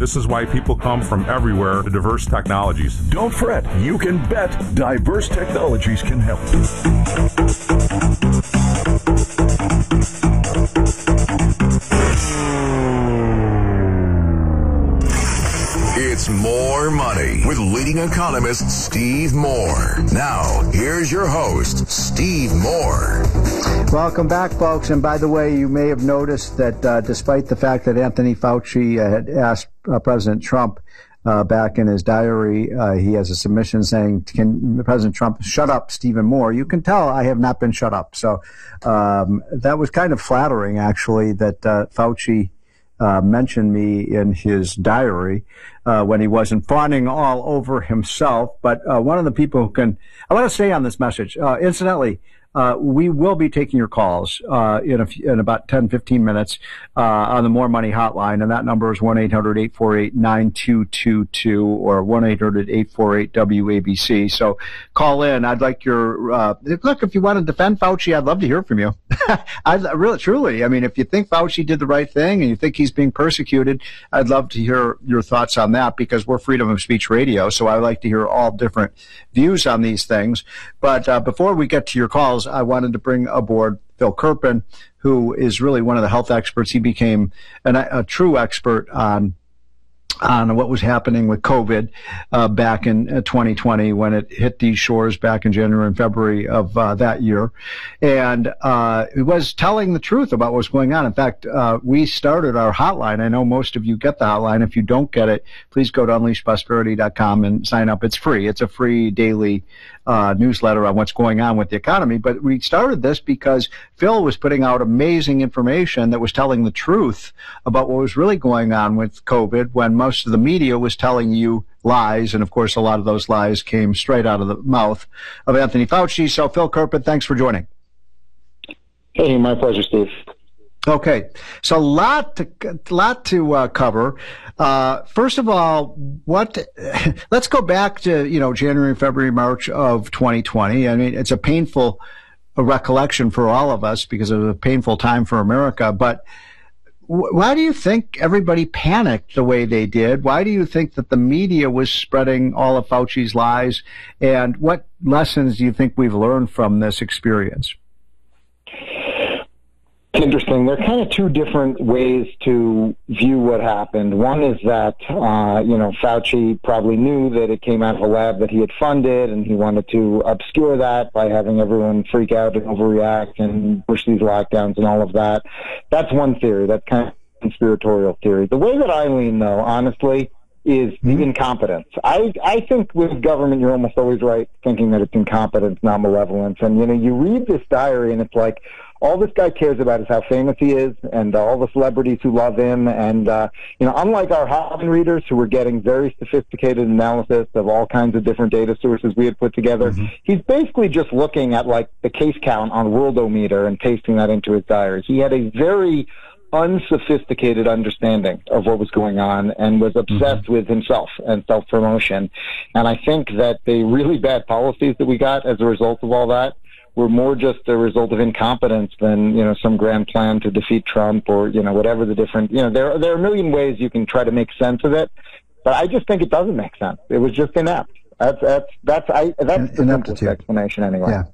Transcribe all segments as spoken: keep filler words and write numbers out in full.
This is why people come from everywhere to Diverse Technologies. Don't fret. You can bet Diverse Technologies can help. It's More Money with leading economist Steve Moore. Now, here's your host, Steve Moore. Welcome back, folks. And by the way, you may have noticed that uh, despite the fact that Anthony Fauci uh, had asked uh, President Trump uh, back in his diary, uh, he has a submission saying, can President Trump shut up Stephen Moore? You can tell I have not been shut up. So um, that was kind of flattering, actually, that uh, Fauci Uh, mentioned me in his diary uh, when he wasn't fawning all over himself. But uh, one of the people who can, I want to stay on this message. Uh, incidentally, uh, we will be taking your calls uh, in, a, in about ten, fifteen minutes uh, on the More Money hotline, and that number is one eight hundred eight four eight nine two two two or one eight hundred eight four eight W A B C. So call in. I'd like your, uh, look, if you want to defend Fauci, I'd love to hear from you. I really, truly, I mean, if you think Fauci did the right thing and you think he's being persecuted, I'd love to hear your thoughts on that, because we're freedom of speech radio. So I like to hear all different views on these things. But uh, before we get to your calls, I wanted to bring aboard Phil Kerpen, who is really one of the health experts. He became an, a true expert on on what was happening with COVID uh, back in uh, twenty twenty when it hit these shores back in January and February of uh, that year. And uh, he was telling the truth about what's going on. In fact, uh, we started our hotline. I know most of you get the hotline. If you don't get it, please go to unleash prosperity dot com and sign up. It's free. It's a free daily uh, newsletter on what's going on with the economy. But we started this because Phil was putting out amazing information that was telling the truth about what was really going on with COVID, when most of the media was telling you lies. And of course, a lot of those lies came straight out of the mouth of Anthony Fauci. So Phil Kerpen, thanks for joining. Hey, my pleasure, Steve. Okay, so a lot to lot to uh, cover. Uh, first of all, what? Let's go back to you know January, February, March of twenty twenty. I mean, it's a painful recollection for all of us because it was a painful time for America. But why do you think everybody panicked the way they did? Why do you think that the media was spreading all of Fauci's lies? And what lessons do you think we've learned from this experience? Interesting. There are kind of two different ways to view what happened. One is that, uh, you know, Fauci probably knew that it came out of a lab that he had funded, and he wanted to obscure that by having everyone freak out and overreact and push these lockdowns and all of that. That's one theory. That's kind of conspiratorial theory. The way that I lean, though, honestly, is the mm-hmm. incompetence. I, I think with government, you're almost always right thinking that it's incompetence, not malevolence. And, you know, you read this diary and it's like, all this guy cares about is how famous he is and uh, all the celebrities who love him. And, uh, you know, unlike our hotline readers who were getting very sophisticated analysis of all kinds of different data sources we had put together, mm-hmm. he's basically just looking at, like, the case count on Worldometer and pasting that into his diary. He had a very unsophisticated understanding of what was going on and was obsessed mm-hmm. with himself and self-promotion. And I think that the really bad policies that we got as a result of all that were more just a result of incompetence than, you know, some grand plan to defeat Trump or, you know, whatever the different, you know, there, there are a million ways you can try to make sense of it, but I just think it doesn't make sense. It was just inept. That's, that's, that's, I, that's the simplest explanation anyway. Yeah.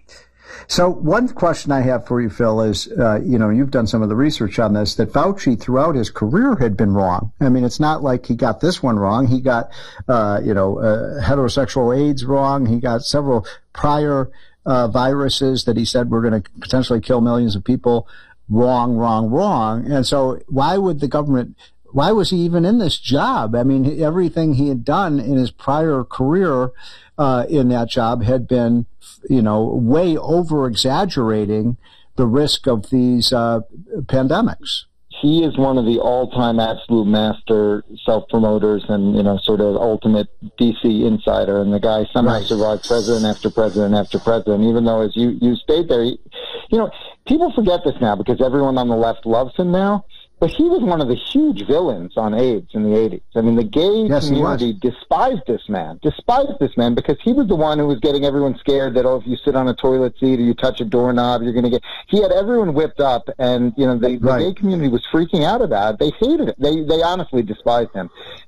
So one question I have for you, Phil, is, uh, you know, you've done some of the research on this, that Fauci throughout his career had been wrong. I mean, it's not like he got this one wrong. He got, uh, you know, uh, heterosexual AIDS wrong. He got several prior uh, viruses that he said were going to potentially kill millions of people wrong, wrong, wrong. And so why would the government, why was he even in this job? I mean, everything he had done in his prior career uh, in that job had been, you know, way over exaggerating the risk of these uh, pandemics. He is one of the all-time absolute master self-promoters and, you know, sort of ultimate D C insider. And the guy somehow right. survived president after president after president, even though, as you, you stayed there, he, you know, people forget this now because everyone on the left loves him now. But he was one of the huge villains on AIDS in the eighties. I mean, the gay yes, community despised this man, despised this man, because he was the one who was getting everyone scared that, oh, if you sit on a toilet seat or you touch a doorknob, you're going to get... He had everyone whipped up, and, you know, the, the right. gay community was freaking out about it. They hated it. They, they honestly despised him.